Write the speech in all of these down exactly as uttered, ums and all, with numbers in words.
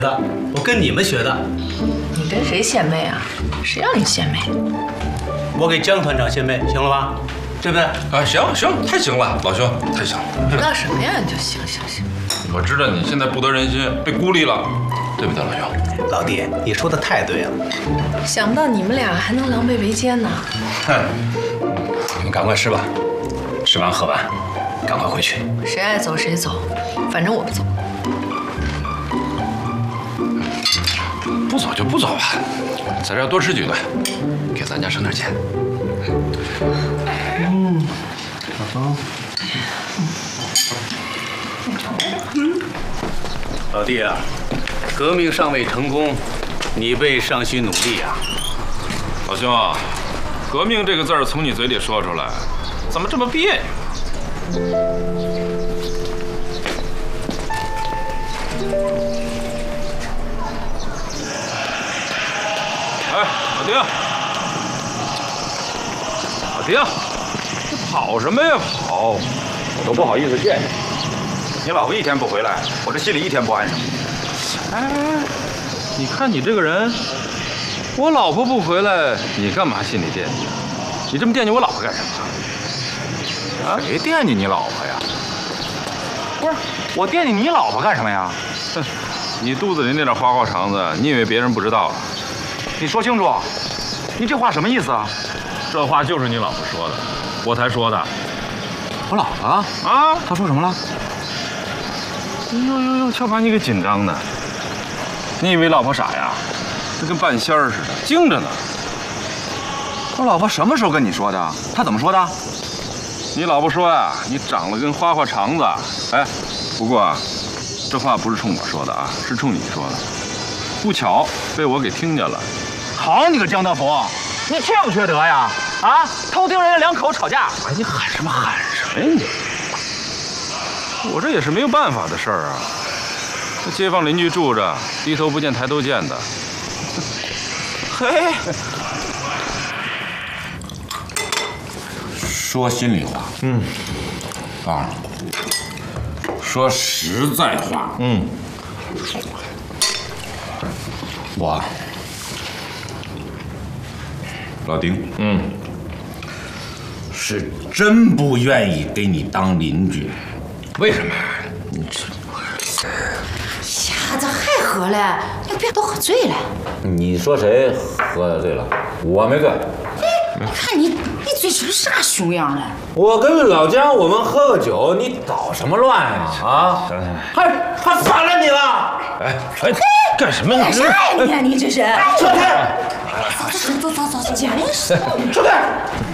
的，我跟你们学的。 你跟谁献媚啊？谁让你献媚？ 我给江团长献媚，行了吧？对不对？ 啊，行行，太行了，老兄，太行了。 知道什么呀？你就行行行。 我知道你现在不得人心，被孤立了，对不对，老兄？ 老弟，你说的太对了。 想不到你们俩还能狼狈为奸呢。 哼，你们赶快吃吧，吃完喝完，赶快回去。 谁爱走谁走，反正我不走。 不走就不走吧，在这儿多吃几顿，给咱家省点钱。 嗯，好吧。嗯，老弟啊，革命尚未成功，你辈尚需努力啊。 老兄啊，革命这个字儿从你嘴里说出来，怎么这么别扭？哎，老丁，老丁，你跑什么呀跑？ 我都不好意思见你。你老婆一天不回来，我这心里一天不安生。 哎，你看你这个人，我老婆不回来，你干嘛心里惦记？你这么惦记我老婆干什么？ 啊？谁惦记你老婆呀？不是，我惦记你老婆干什么呀？ 哼，你肚子里那点花花肠子，你以为别人不知道啊？ 你说清楚，你这话什么意思啊？ 这话就是你老婆说的，我才说的。 我老婆啊？她说什么了？呦呦呦，瞧把你给紧张的。你以为老婆傻呀？这跟半仙儿似的，精着呢。我老婆什么时候跟你说的？她怎么说的？你老婆说呀，你长得跟花花肠子。哎，不过啊，这话不是冲我说的啊，是冲你说的。不巧被我给听见了。好你个江德福，你缺不缺德呀？啊，偷听人家两口吵架，哎，你喊什么喊什么呀你？我这也是没有办法的事儿啊。这街坊邻居住着，低头不见抬头见的。嘿， 说心里话，嗯，啊，说实在话，嗯，我，老丁，嗯，是真不愿意给你当邻居。 为什么？ 你这瞎子还喝了？你别都喝醉了。 你说谁喝醉了？我没醉。 你看你，你醉成啥熊样了？ 我跟老姜我们喝个酒，你捣什么乱啊？啊！还还烦了你了？ 哎哎，干什么呢？ 干啥呀你？你这是？ 撤开！ 走走走走，讲的是。 撤开！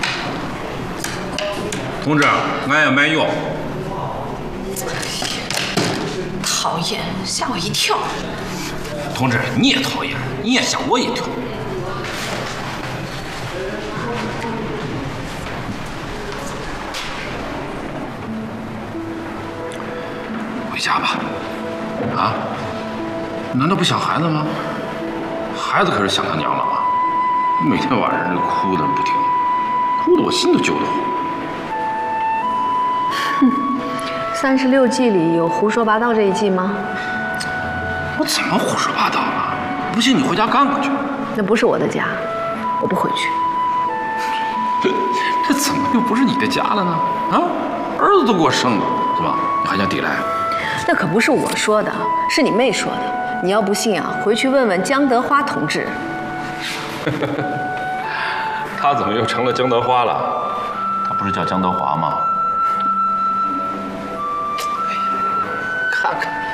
同志，俺也没用。 讨厌，吓我一跳。 同志，你也讨厌，你也吓我一跳。 回家吧。啊？难道不想孩子吗？孩子可是想他娘了啊！每天晚上这哭的不停，哭得我心都揪得慌。 哼，三十六计里有胡说八道这一计吗？ 我怎么胡说八道了？不信你回家干过去。 那不是我的家，我不回去。 这这怎么又不是你的家了呢？啊，儿子都给我生了，是吧？你还想抵赖？ 那可不是我说的，是你妹说的。你要不信啊，回去问问江德花同志。 他怎么又成了江德花了？他不是叫江德华吗？哎呀，看看你，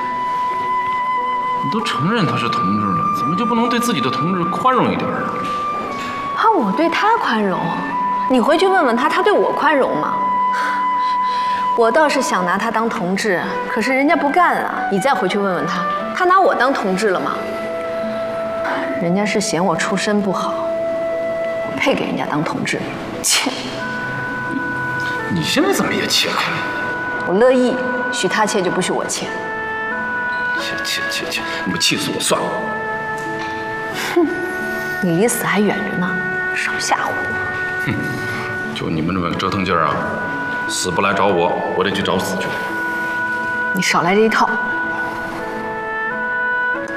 你都承认他是同志了，怎么就不能对自己的同志宽容一点呢？ 啊，我对他宽容，你回去问问他，他对我宽容吗？我倒是想拿他当同志，可是人家不干啊。你再回去问问他，他拿我当同志了吗？人家是嫌我出身不好，我配给人家当同志？切！ 你现在怎么也切开了？ 我乐意，许他切就不许我切。 切切切切！你不气死我算了。 哼，你离死还远着呢，少吓唬我。 哼，就你们这么个折腾劲儿啊！死不来找我，我得去找死去。 你少来这一套。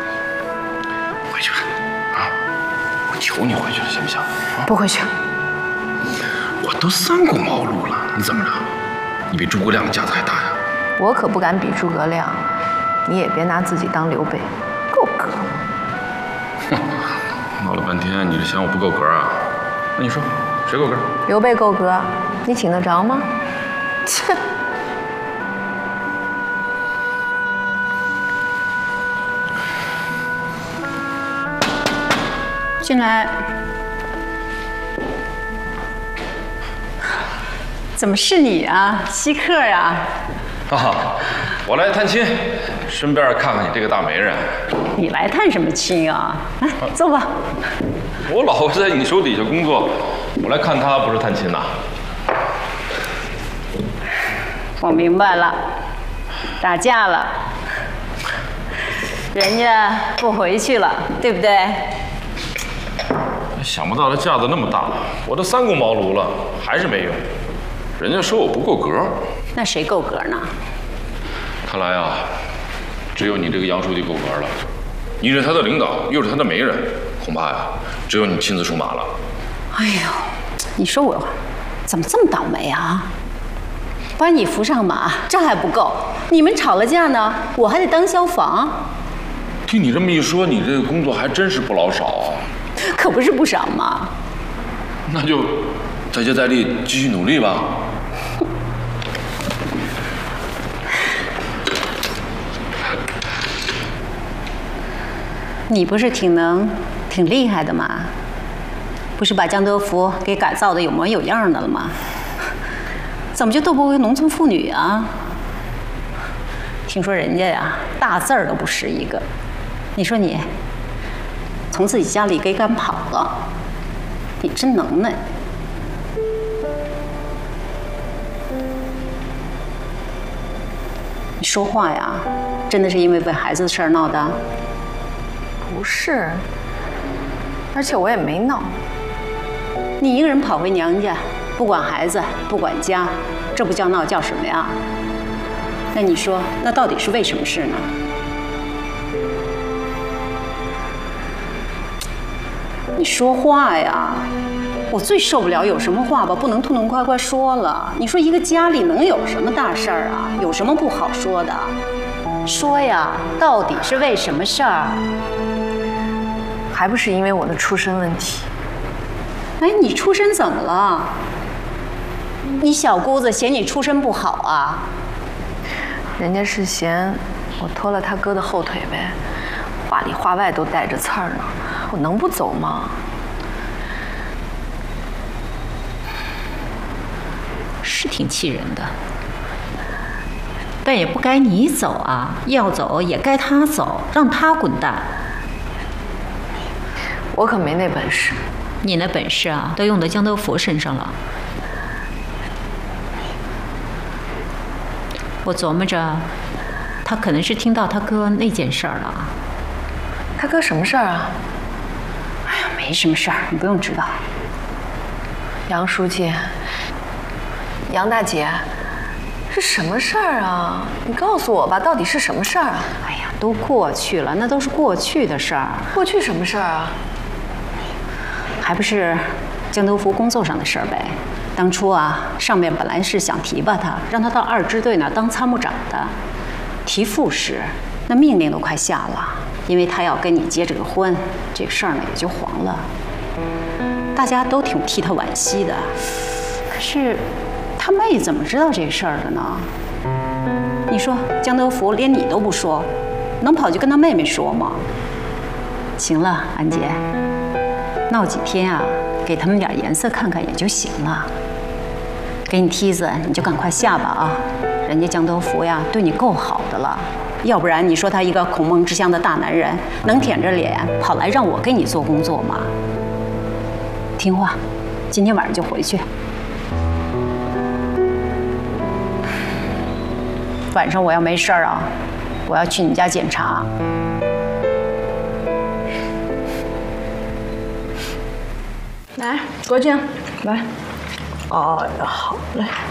去吧，啊！我求你回去了，行不行？ 不回去。 我都三顾茅庐了，你怎么着？你比诸葛亮的架子还大呀？ 我可不敢比诸葛亮，你也别拿自己当刘备，够格吗？ 哼，闹了半天，你是嫌我不够格啊？那你说谁够格？ 刘备够格，你请得着吗？切！ 进来。怎么是你啊，稀客呀？ 啊，我来探亲，顺便看看你这个大媒人。 你来探什么亲啊？来，坐吧。 我老婆在你手底下工作，我来看她不是探亲呐。 我明白了，打架了，人家不回去了，对不对？ 想不到他架子那么大，我都三顾茅庐了，还是没用。人家说我不够格。 那谁够格呢？ 看来啊，只有你这个杨书记够格了。你是他的领导，又是他的媒人，恐怕呀，只有你亲自出马了。 哎呦，你说我怎么这么倒霉啊？把你扶上马，这还不够。你们吵了架呢，我还得当消防。 听你这么一说，你这个工作还真是不老少啊。 可不是不少嘛。 那就再接再厉，继续努力吧。 你不是挺能、挺厉害的吗？不是把江德福给改造的有模有样的了吗？怎么就斗不过农村妇女啊？听说人家呀，大字儿都不识一个。你说你从自己家里给赶跑了，你真能耐。你说话呀，真的是因为为孩子的事儿闹的？ 不是，而且我也没闹。 你一个人跑回娘家，不管孩子，不管家，这不叫闹，叫什么呀？那你说，那到底是为什么事呢？你说话呀！我最受不了有什么话吧，不能痛痛快快说了。你说一个家里能有什么大事儿啊？有什么不好说的？说呀，到底是为什么事儿？ 还不是因为我的出身问题。 哎，你出身怎么了？你小姑子嫌你出身不好啊？ 人家是嫌我拖了他哥的后腿呗，话里话外都带着刺儿呢，我能不走吗？ 是挺气人的，但也不该你走啊，要走也该他走，让他滚蛋。 我可没那本事。 你那本事啊，都用到江德福身上了。我琢磨着，他可能是听到他哥那件事儿了。 他哥什么事儿啊？ 哎呀，没什么事儿，你不用知道。 杨书记，杨大姐，是什么事儿啊？你告诉我吧，到底是什么事儿啊？ 哎呀，都过去了，那都是过去的事儿。 过去什么事儿啊？ 还不是江德福工作上的事儿呗。当初啊，上面本来是想提拔他，让他到二支队那当参谋长的，提副使，那命令都快下了，因为他要跟你结这个婚，这个事儿呢也就黄了。大家都挺替他惋惜的，可是他妹怎么知道这事儿的呢？你说江德福连你都不说，能跑去跟他妹妹说吗？行了，安杰，闹几天啊，给他们点颜色看看也就行了。给你梯子，你就赶快下吧啊！人家江德福呀，对你够好的了，要不然你说他一个孔孟之乡的大男人，能舔着脸跑来让我给你做工作吗？听话，今天晚上就回去。晚上我要没事儿啊，我要去你家检查。 来，国静，来。哎呀，好嘞。